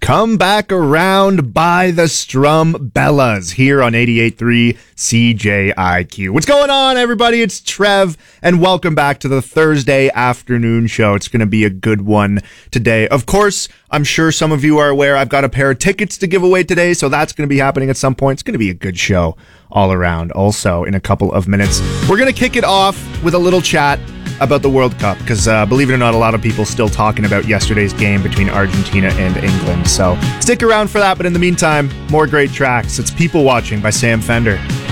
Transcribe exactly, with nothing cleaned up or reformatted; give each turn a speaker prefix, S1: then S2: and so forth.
S1: Come Back Around by the Strumbellas here on eighty-eight point three C J I Q. What's going on, everybody? It's Trev, and welcome back to the Thursday afternoon show. It's going to be a good one today. Of course, I'm sure some of you are aware I've got a pair of tickets to give away today, so that's going to be happening at some point. It's going to be a good show all around. Also, in a couple of minutes, we're going to kick it off with a little chat about the World Cup, because uh, believe it or not, a lot of people still talking about yesterday's game between Argentina and England. So stick around for that, but in the meantime, more great tracks. It's People Watching by Sam Fender.